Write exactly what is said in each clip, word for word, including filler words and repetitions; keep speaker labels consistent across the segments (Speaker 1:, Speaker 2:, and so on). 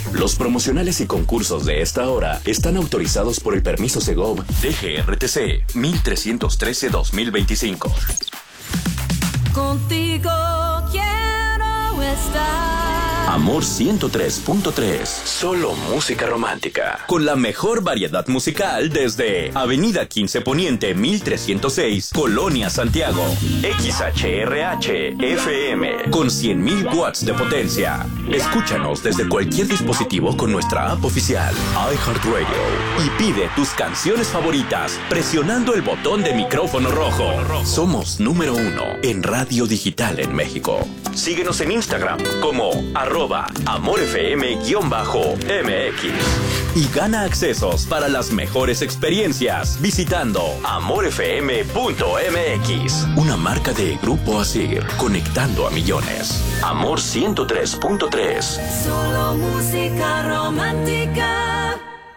Speaker 1: Los promocionales y concursos de esta hora están autorizados por el permiso Segov D G R T C mil trescientos trece dos mil veinticinco.
Speaker 2: Contigo quiero estar.
Speaker 1: Amor ciento tres punto tres. Solo música romántica. Con la mejor variedad musical desde Avenida quince Poniente mil trescientos seis, Colonia Santiago. X H R H F M con cien mil watts de potencia. Escúchanos desde cualquier dispositivo con nuestra app oficial iHeartRadio y pide tus canciones favoritas presionando el botón de micrófono rojo. Somos número uno en radio digital en México. Síguenos en Instagram como arroba amorfm-mx y gana accesos para las mejores experiencias visitando amorfm punto m x. Una marca de Grupo Asir, conectando a millones. Amor ciento tres punto tres.
Speaker 2: Solo música romántica.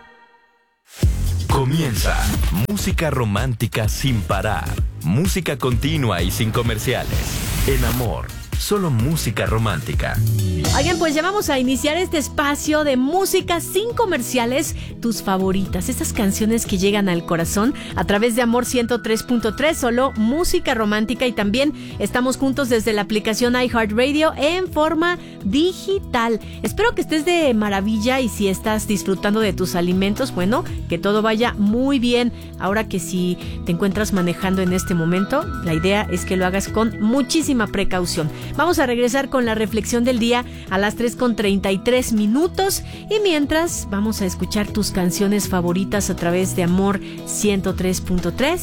Speaker 3: Comienza Música Romántica sin parar. Música continua y sin comerciales. En Amor, solo música romántica.
Speaker 4: Oigan, pues ya vamos a iniciar este espacio de música sin comerciales, tus favoritas, estas canciones que llegan al corazón a través de Amor ciento tres punto tres, solo música romántica, y también estamos juntos desde la aplicación iHeartRadio en forma digital. Espero que estés de maravilla y si estás disfrutando de tus alimentos, bueno, que todo vaya muy bien. Ahora que si te encuentras manejando en este momento, la idea es que lo hagas con muchísima precaución. Vamos a regresar con la reflexión del día a las tres con treinta y tres minutos y mientras vamos a escuchar tus canciones favoritas a través de Amor ciento tres punto tres.